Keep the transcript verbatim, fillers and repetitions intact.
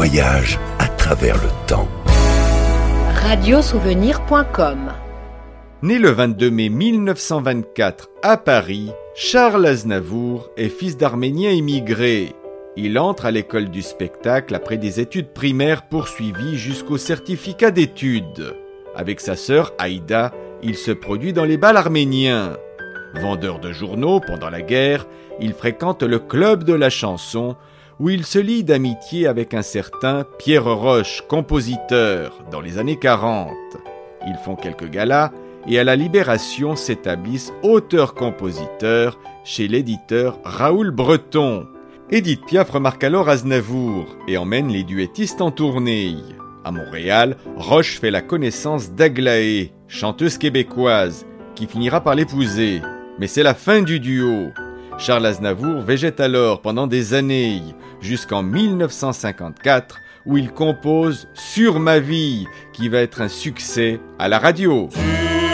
voyage à travers le temps. radiosouvenir point com. Né le vingt-deux mai mille neuf cent vingt-quatre à Paris, Charles Aznavour est fils d'Arméniens immigrés. Il entre à l'école du spectacle après des études primaires poursuivies jusqu'au certificat d'études. Avec sa sœur Aïda, il se produit dans les bals arméniens. Vendeur de journaux pendant la guerre, il fréquente le club de la chanson où il se lie d'amitié avec un certain Pierre Roche, compositeur, dans les années quarante. Ils font quelques galas et à la Libération s'établissent auteurs-compositeurs chez l'éditeur Raoul Breton. Édith Piaf remarque alors Aznavour et emmène les duettistes en tournée. À Montréal, Roche fait la connaissance d'Aglaé, chanteuse québécoise, qui finira par l'épouser. Mais c'est la fin du duo. Charles Aznavour végète alors pendant des années, jusqu'en mille neuf cent cinquante-quatre, où il compose « Sur ma vie », qui va être un succès à la radio.